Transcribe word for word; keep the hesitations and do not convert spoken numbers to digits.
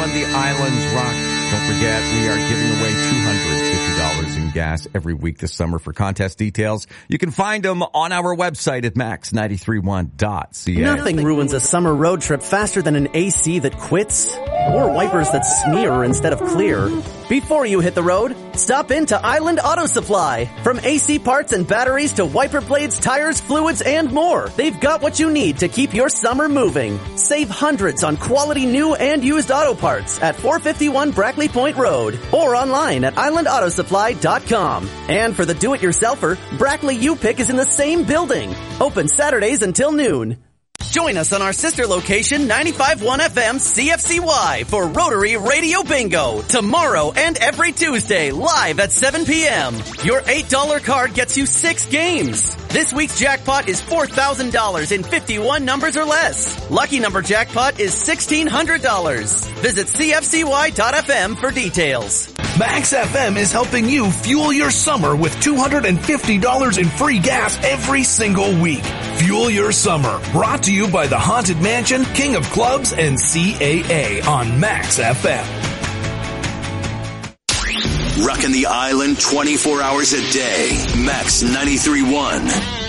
one, the Islands Rock. Don't forget, we are giving away two hundred fifty dollars in gas every week this summer. For contest details, you can find them on our website at max nine three one dot c a. Nothing ruins a summer road trip faster than an A C that quits or wipers that smear instead of clear. Before you hit the road, stop into Island Auto Supply. From A C parts and batteries to wiper blades, tires, fluids, and more, they've got what you need to keep your summer moving. Save hundreds on quality new and used auto parts at four fifty-one Brackley Point Road or online at island auto supply dot com. And for the do-it-yourselfer, Brackley U-Pick is in the same building. Open Saturdays until noon. Join us on our sister location, ninety-five point one F M C F C Y, for Rotary Radio Bingo, tomorrow and every Tuesday, live at seven p.m. Your eight dollar card gets you six games. This week's jackpot is four thousand dollars in fifty-one numbers or less. Lucky number jackpot is sixteen hundred dollars. Visit C F C Y dot F M for details. Max F M is helping you fuel your summer with two hundred fifty dollars in free gas every single week. Fuel your summer. Brought to you by the Haunted Mansion, King of Clubs, and C A A on Max F M. Rocking the island twenty-four hours a day. Max ninety-three point one.